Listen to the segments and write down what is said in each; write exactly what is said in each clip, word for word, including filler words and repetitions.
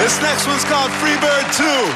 This next one's called Freebird two.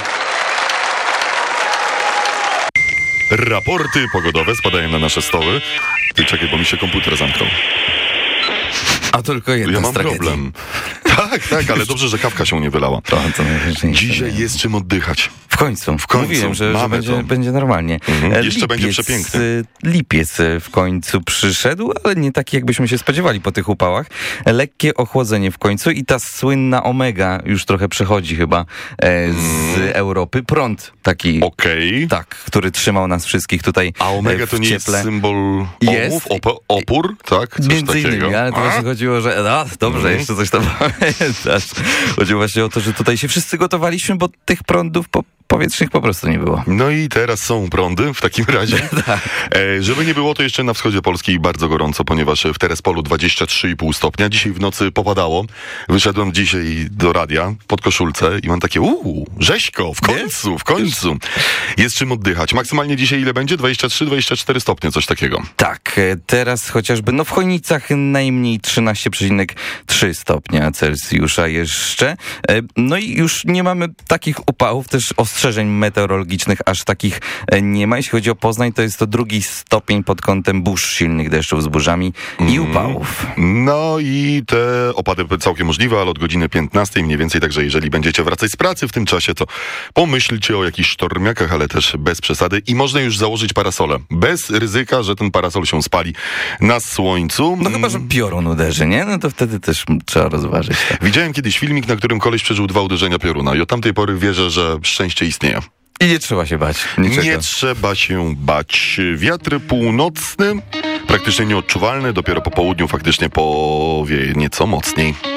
Raporty pogodowe spadają na nasze stoły. Ty czekaj, bo mi się komputer zamknął. A tylko jedna Ja mam z tragedii. problem. Tak, tak, ale dobrze, że kawka się nie wylała. To, to najważniejsze. Dzisiaj jest czym oddychać. W końcu. W końcu. Mówiłem, że, że Mamy będzie, to. będzie normalnie. Mhm. E, Jeszcze będzie przepiękny. e, Lipiec e, w końcu przyszedł, ale nie taki, jakbyśmy się spodziewali po tych upałach. E, Lekkie ochłodzenie w końcu i ta słynna omega już trochę przechodzi chyba e, z Mm. Europy. Prąd taki, Okej. tak, który trzymał nas wszystkich tutaj A omega e, w to nie jest cieple. symbol Jest. omów, op- opór, tak? Coś Między takiego. innymi, ale to A? właśnie chodziło, że no, dobrze, Mhm. jeszcze coś tam pamiętasz. Chodziło właśnie o to, że tutaj się wszyscy gotowaliśmy, bo tych prądów po powietrznych po prostu nie było. No i teraz są prądy w takim razie. e, żeby nie było, to jeszcze na wschodzie Polski bardzo gorąco, ponieważ w Terespolu dwadzieścia trzy i pół stopnia. Dzisiaj w nocy popadało. Wyszedłem dzisiaj do radia pod koszulce i mam takie uuu, rzeźko, w końcu, w końcu. Jest czym oddychać. Maksymalnie dzisiaj ile będzie? dwadzieścia trzy dwadzieścia cztery stopnie, coś takiego. Tak, e, teraz chociażby, no w Chojnicach najmniej trzynaście przecinek trzy stopnia Celsjusza jeszcze. E, No i już nie mamy takich upałów, też ostrzeżeń meteorologicznych aż takich e, nie ma. Jeśli chodzi o Poznań, to jest to drugi stopień pod kątem burz, silnych deszczów z burzami i upałów. No i te opady całkiem możliwe, ale od godziny piętnastej mniej więcej, także jeżeli będziecie wracać z pracy w tym czasie, to pomyślcie o jakichś sztormiakach, ale też bez przesady i można już założyć parasolę. Bez ryzyka, że ten parasol się spali na słońcu. No chyba, że piorun uderzy, nie? No to wtedy też trzeba rozważyć. Tak. Widziałem kiedyś filmik, na którym koleś przeżył dwa uderzenia pioruna i od tamtej pory wierzę, że szczęście istnieje. I nie trzeba się bać. Niczego. Nie trzeba się bać. Wiatr północny, praktycznie nieodczuwalny, dopiero po południu faktycznie powieje nieco mocniej.